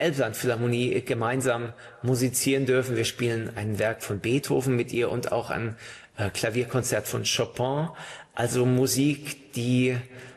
Elbphilharmonie gemeinsam musizieren dürfen. Wir spielen ein Werk von Beethoven mit ihr und auch ein Klavierkonzert von Chopin. Also Musik, die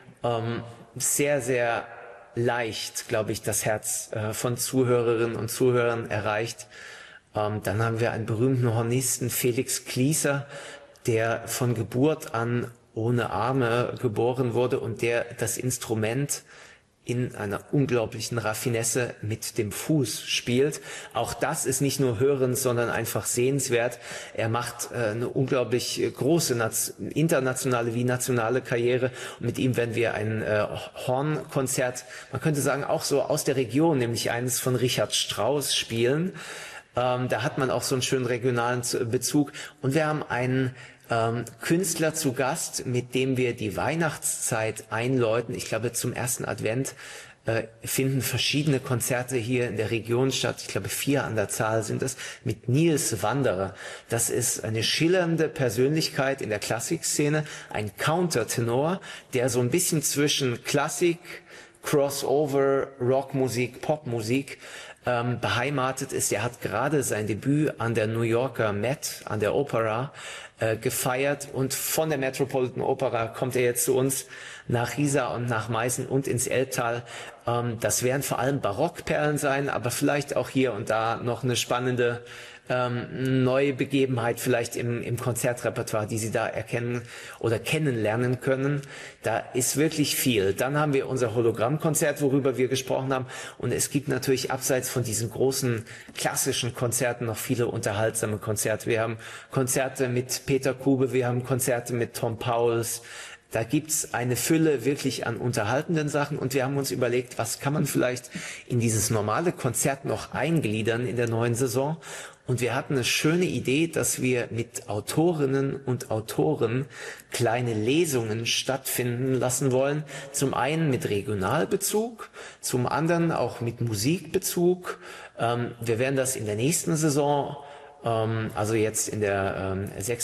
sehr, sehr leicht, glaube ich, das Herz von Zuhörerinnen und Zuhörern erreicht. Dann haben wir einen berühmten Hornisten, Felix Klieser, der von Geburt an ohne Arme geboren wurde und der das Instrument in einer unglaublichen Raffinesse mit dem Fuß spielt. Auch das ist nicht nur hörens, sondern einfach sehenswert. Er macht eine unglaublich große internationale wie nationale Karriere. Und mit ihm werden wir ein Hornkonzert, man könnte sagen auch so aus der Region, nämlich eines von Richard Strauss spielen. Da hat man auch so einen schönen regionalen Bezug. Und wir haben einen Künstler zu Gast, mit dem wir die Weihnachtszeit einläuten. Ich glaube, zum ersten Advent finden verschiedene Konzerte hier in der Region statt. Ich glaube, 4 an der Zahl sind es, mit Nils Wanderer. Das ist eine schillernde Persönlichkeit in der Klassikszene, ein Countertenor, der so ein bisschen zwischen Klassik, Crossover, Rockmusik, Popmusik beheimatet ist. Er hat gerade sein Debüt an der New Yorker Met, an der Opera, gefeiert und von der Metropolitan Opera kommt er jetzt zu uns nach Riesa und nach Meißen und ins Elbtal. Das werden vor allem Barockperlen sein, aber vielleicht auch hier und da noch eine spannende neue Begebenheit vielleicht im Konzertrepertoire, die Sie da erkennen oder kennenlernen können. Da ist wirklich viel. Dann haben wir unser Hologrammkonzert, worüber wir gesprochen haben. Und es gibt natürlich abseits von diesen großen klassischen Konzerten noch viele unterhaltsame Konzerte. Wir haben Konzerte mit Peter Kube, wir haben Konzerte mit Tom Pauls. Da gibt's eine Fülle wirklich an unterhaltenden Sachen und wir haben uns überlegt, was kann man vielleicht in dieses normale Konzert noch eingliedern in der neuen Saison. Und wir hatten eine schöne Idee, dass wir mit Autorinnen und Autoren kleine Lesungen stattfinden lassen wollen. Zum einen mit Regionalbezug, zum anderen auch mit Musikbezug. Wir werden das in der nächsten Saison, also jetzt in der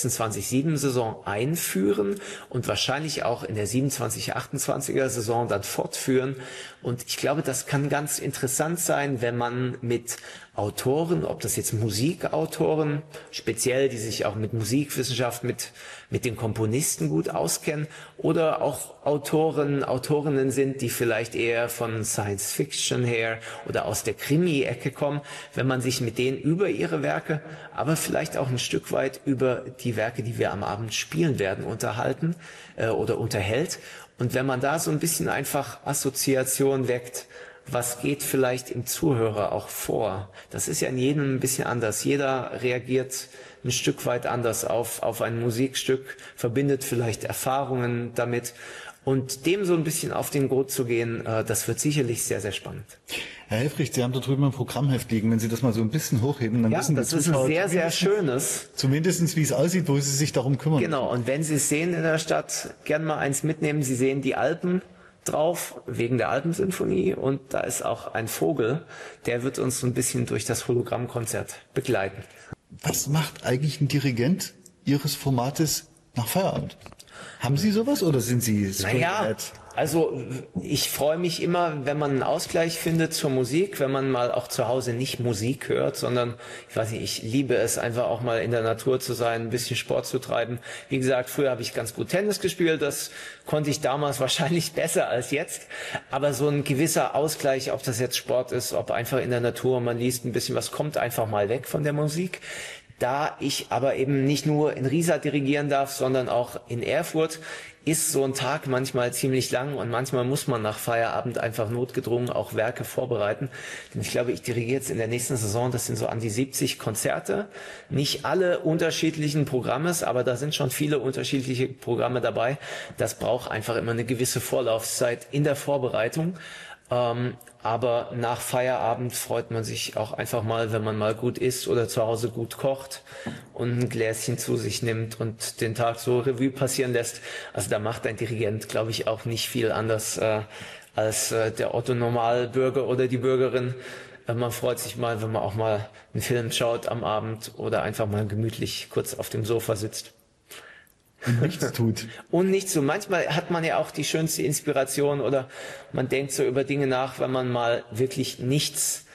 26/7-Saison einführen und wahrscheinlich auch in der 27/28er-Saison dann fortführen. Und ich glaube, das kann ganz interessant sein, wenn man mit Autoren, ob das jetzt Musikautoren, speziell, die sich auch mit Musikwissenschaft, mit den Komponisten gut auskennen, oder auch Autoren, Autorinnen sind, die vielleicht eher von Science Fiction her oder aus der Krimi-Ecke kommen, wenn man sich mit denen über ihre Werke, aber vielleicht auch ein Stück weit über die Werke, die wir am Abend spielen werden, unterhalten oder unterhält. Und wenn man da so ein bisschen einfach Assoziation weckt, was geht vielleicht im Zuhörer auch vor? Das ist ja in jedem ein bisschen anders. Jeder reagiert ein Stück weit anders auf ein Musikstück, verbindet vielleicht Erfahrungen damit. Und dem so ein bisschen auf den Grund zu gehen, das wird sicherlich sehr, sehr spannend. Herr Helfrich, Sie haben da drüben ein Programmheft liegen. Wenn Sie das mal so ein bisschen hochheben, dann wissen die Zuschauer... das ist ein sehr, sehr schönes. Zumindestens, wie es aussieht, wo Sie sich darum kümmern. Genau, und wenn Sie es sehen in der Stadt, gern mal eins mitnehmen. Sie sehen die Alpen drauf, wegen der Alpensinfonie. Und da ist auch ein Vogel, der wird uns so ein bisschen durch das Hologrammkonzert begleiten. Was macht eigentlich ein Dirigent Ihres Formates nach Feierabend? Haben Sie sowas oder sind Sie... Naja, also ich freue mich immer, wenn man einen Ausgleich findet zur Musik, wenn man mal auch zu Hause nicht Musik hört, sondern, ich weiß nicht, ich liebe es einfach auch mal in der Natur zu sein, ein bisschen Sport zu treiben. Wie gesagt, früher habe ich ganz gut Tennis gespielt, das konnte ich damals wahrscheinlich besser als jetzt, aber so ein gewisser Ausgleich, ob das jetzt Sport ist, ob einfach in der Natur man liest ein bisschen was, kommt einfach mal weg von der Musik. Da ich aber eben nicht nur in Riesa dirigieren darf, sondern auch in Erfurt, ist so ein Tag manchmal ziemlich lang und manchmal muss man nach Feierabend einfach notgedrungen auch Werke vorbereiten. Denn ich glaube, ich dirigiere jetzt in der nächsten Saison, das sind so an die 70 Konzerte. Nicht alle unterschiedlichen Programmes, aber da sind schon viele unterschiedliche Programme dabei. Das braucht einfach immer eine gewisse Vorlaufzeit in der Vorbereitung. Aber nach Feierabend freut man sich auch einfach mal, wenn man mal gut isst oder zu Hause gut kocht und ein Gläschen zu sich nimmt und den Tag so Revue passieren lässt. Also da macht ein Dirigent, glaube ich, auch nicht viel anders als der Otto-Normalbürger oder die Bürgerin. Man freut sich mal, wenn man auch mal einen Film schaut am Abend oder einfach mal gemütlich kurz auf dem Sofa sitzt. Und nichts tut. Und nichts so. Manchmal hat man ja auch die schönste Inspiration oder man denkt so über Dinge nach, wenn man mal wirklich nichts